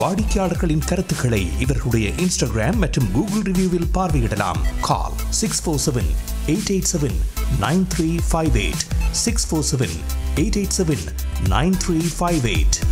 வாடிக்கையாளர்களின் கருத்துக்களை இவர்களுடைய இன்ஸ்டாகிராம் மற்றும் கூகுள் ரிவ்யூவில் பார்வையிடலாம். கால் 647-887-9358 647-887-9358.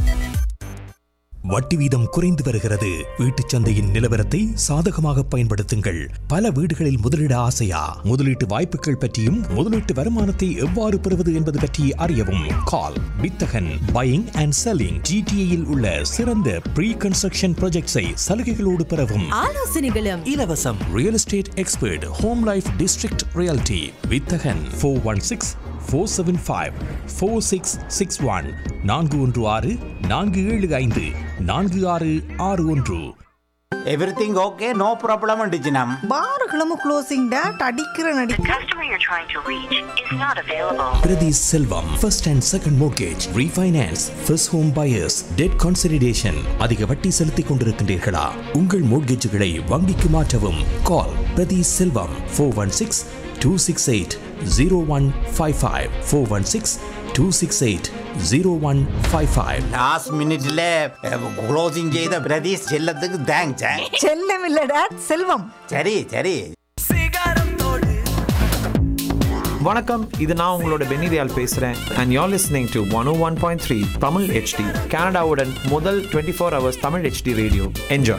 வட்டி வீதம் குறைந்து வருகிறது. வீட்டுச் சந்தையின் நிலவரத்தை சாதகமாக பயன்படுத்துங்கள். பல வீடுகளில் முதலீடு ஆசையா? முதலீட்டு வாய்ப்புகள் பற்றியும் முதலீட்டு வருமானத்தை எவ்வாறு பெறுவது என்பது பற்றி அறியவும். கால் வித்தகன் பையிங் அண்ட் செல்லிங். ஜிடிஏயில் உள்ள சிறந்த ப்ரீ கன்ஸ்ட்ரக்ஷன் ப்ராஜெக்ட்ஸை சலுகைகளோடு பெறவும். ஆலோசனைகளும் இலவசம். Real estate expert home life district reality வித்தகன் 416-475-4661 416-475-4661. Everything okay? No problem டிஜினம். பாருகளும் closing date அடிக்கிற நடி. The customer you're trying to reach is not available. Priti Selvam, first and second mortgage, refinance, first home buyers, debt consolidation. அதிக வட்டி செலுத்திக் கொண்டிருக்கின்றீர்களா? உங்கள் மோட்கேஜுகளை வங்கிக்கு மாற்றவும். கால் பிரதி செல்வம் 416-268-0155 416-268-0155. Last மினிட்ல க்ளோசிங் செய்த பிரதீஷ் செல்லத்துக்கு தேங்க்ஸ். செல்லம் இல்ல டேட் செல்வம். சரி சரி. வணக்கம், இது நான் உங்களோட பென்னிதியால் பேசுகிறேன். And you're listening to 101.3 Tamil HD, கனடாவுடன் முதல் 24 hours Tamil HD radio. Enjoy.